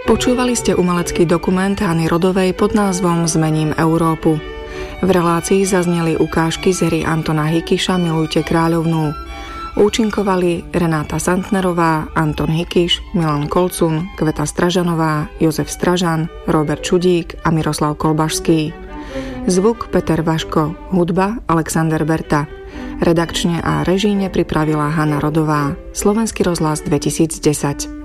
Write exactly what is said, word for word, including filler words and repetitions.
Počúvali ste umelecký dokument Hany Rodovej pod názvom Zmením Európu. V relácii zazneli ukážky z hry Antona Hikiša Milujte kráľovnú. Účinkovali Renáta Santnerová, Anton Hikiš, Milan Kolcun, Kveta Stražanová, Jozef Stražan, Robert Čudík a Miroslav Kolbašský. Zvuk Peter Vaško, hudba Alexander Berta. Redakčne a režíne pripravila Hana Rodová. Slovenský rozhlas dvetisícdesať.